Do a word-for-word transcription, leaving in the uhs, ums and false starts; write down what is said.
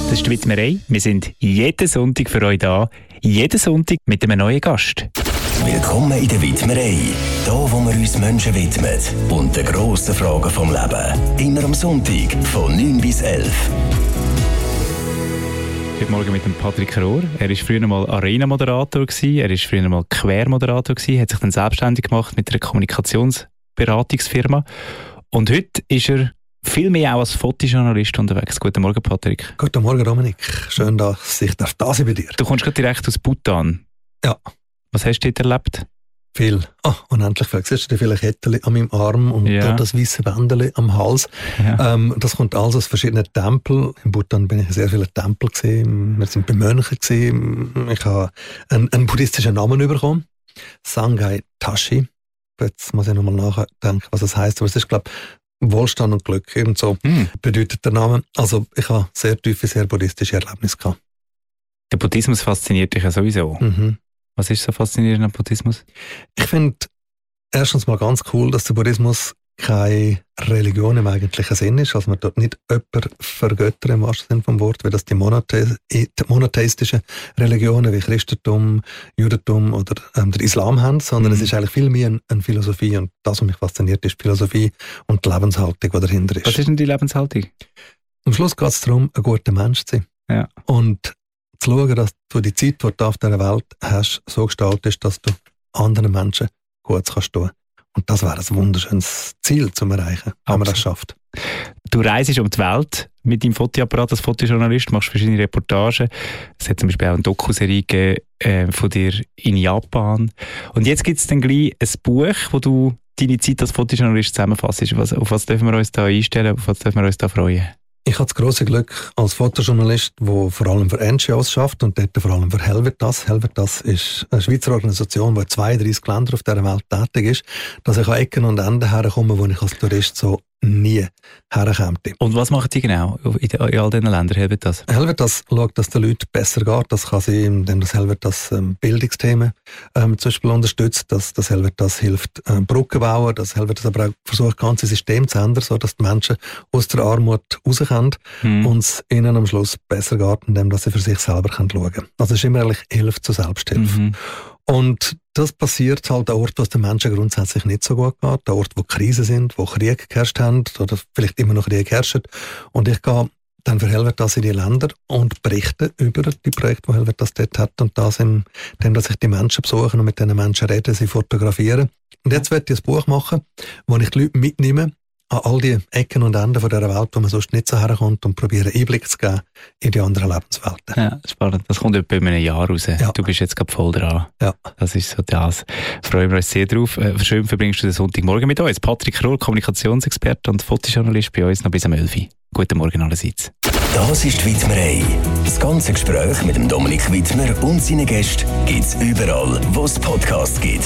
Das ist die Widmerei. Wir sind jeden Sonntag für euch da. Jeden Sonntag mit einem neuen Gast. Willkommen in der Widmerei. Hier, wo wir uns Menschen widmen und den grossen Fragen vom Leben. Immer am Sonntag von neun bis elf. Heute Morgen mit dem Patrick Rohr. Er war früher mal Arena-Moderator, er war früher mal Quer-Moderator, hat sich dann selbstständig gemacht mit einer Kommunikationsberatungsfirma. Und heute ist er viel mehr auch als Fotojournalist unterwegs. Guten Morgen, Patrick. Guten Morgen, Dominik. Schön, dass ich da sein bei dir. Du kommst gerade direkt aus Bhutan. Ja. Was hast du dort erlebt? Viel. Ah, unendlich viel. Siehst du viele Kettchen an meinem Arm und ja. dort das weiße Bändchen am Hals. Ja. Ähm, das kommt alles aus verschiedenen Tempeln. In Bhutan bin ich in sehr vielen Tempeln gesehen. Wir sind bei Mönchen gesehen. Ich habe einen, einen buddhistischen Namen bekommen. Sangai Tashi. Jetzt muss ich nochmal nachdenken, was das heisst. Aber es ist, glaube ich, Wohlstand und Glück. Irgend so hm. bedeutet der Name. Also ich habe sehr tiefe, sehr buddhistische Erlebnisse gehabt. Der Buddhismus fasziniert dich ja sowieso. Mhm. Was ist so faszinierend am Buddhismus? Ich finde erstens mal ganz cool, dass der Buddhismus keine Religion im eigentlichen Sinn ist. Also man dort nicht jemanden vergöttern im wahrsten Sinne vom Wort, wie das die, monothe- die monotheistischen Religionen wie Christentum, Judentum oder ähm, der Islam haben, sondern mhm. es ist eigentlich viel mehr eine, eine Philosophie. Und das, was mich fasziniert, ist die Philosophie und die Lebenshaltung, die dahinter ist. Was ist denn die Lebenshaltung? Am Schluss geht es darum, ein guter Mensch zu sein. Ja. Und zu schauen, dass du die Zeit, die du auf dieser Welt hast, so gestaltest, dass du anderen Menschen Gutes kannst tun. Und das wäre ein wunderschönes Ziel zu erreichen, wenn man das schafft. Du reist um die Welt mit deinem Fotoapparat als Fotojournalist, machst verschiedene Reportagen. Es hat zum Beispiel auch eine Dokuserie gegeben, äh, von dir in Japan. Und jetzt gibt es dann gleich ein Buch, wo du deine Zeit als Fotojournalist zusammenfasst. Was, auf was dürfen wir uns da einstellen, auf was dürfen wir uns da freuen? Ich habe das grosse Glück als Fotojournalist, der vor allem für N G Os schafft und dort vor allem für Helvetas. Helvetas ist eine Schweizer Organisation, die in zweiunddreissig Ländern auf dieser Welt tätig ist, dass ich an Ecken und Enden herkomme, wo ich als Tourist so nie herkomme. Und was machen die genau in, in all diesen Ländern? Helvetas? Helvetas schaut, dass den Leuten besser geht. Das kann sie, indem das Helvetas ähm, Bildungsthemen ähm, zum Beispiel unterstützt, dass das Helvetas hilft, ähm, Brücken bauen, dass Helvetas aber auch versucht, das ganze System zu ändern, sodass die Menschen aus der Armut rauskommen hm. und es ihnen am Schluss besser geht, indem dass sie für sich selber schauen können. Also es ist immer eigentlich Hilfe zur Selbsthilfe. Mhm. Und das passiert halt an Orten, wo es den Menschen grundsätzlich nicht so gut geht, an Orten, wo Krisen sind, wo Krieg geherrscht haben oder vielleicht immer noch Krieg herrscht. Und ich gehe dann für Helvetas in die Länder und berichte über die Projekte, die Helvetas dort hat. Und das indem, dass ich die Menschen besuche und mit diesen Menschen rede, sie fotografiere. Und jetzt werde ich ein Buch machen, wo ich die Leute mitnehme an all die Ecken und Enden von dieser Welt, wo man sonst nicht so herkommt, und probiere Einblick zu geben in die anderen Lebenswelten. Ja, spannend. Das kommt etwa in einem Jahr raus. Ja. Du bist jetzt gerade voll dran. Ja. Das ist so das. Freuen wir uns sehr drauf. Schön verbringst du den Sonntagmorgen mit uns. Patrick Rohr, Kommunikationsexperte und Fotojournalist, bei uns noch bis um elf Uhr. Guten Morgen allerseits. Das ist die Widmerei. Das ganze Gespräch mit dem Dominik Widmer und seinen Gästen gibt es überall, wo es Podcasts gibt.